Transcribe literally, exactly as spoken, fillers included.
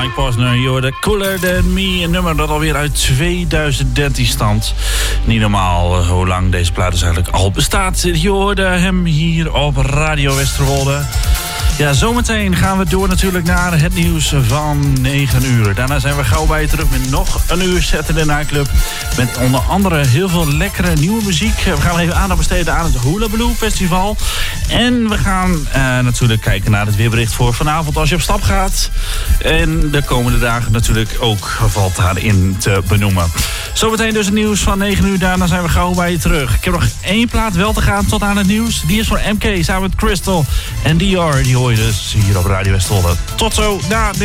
Mike Posner, je hoorde Cooler Than Me. Een nummer dat alweer uit tweeduizend dertien stamt. Niet normaal uh, hoe lang deze plaat dus eigenlijk al bestaat. Je hoorde hem hier op Radio Westerwolde. Ja, zometeen gaan we door natuurlijk naar het nieuws van negen uur. Daarna zijn we gauw bij je terug met nog een uur Saturday Night Club. Met onder andere heel veel lekkere nieuwe muziek. We gaan even aandacht besteden aan het Hula Blue Festival. En we gaan uh, natuurlijk kijken naar het weerbericht voor vanavond als je op stap gaat. En de komende dagen natuurlijk ook valt daarin te benoemen. Zometeen dus het nieuws van negen uur. Daarna zijn we gauw bij je terug. Ik heb nog één plaat wel te gaan tot aan het nieuws. Die is voor M K samen met Crystal en D R. Die hoor je dus hier op Radio Westerwolde. Tot zo na de...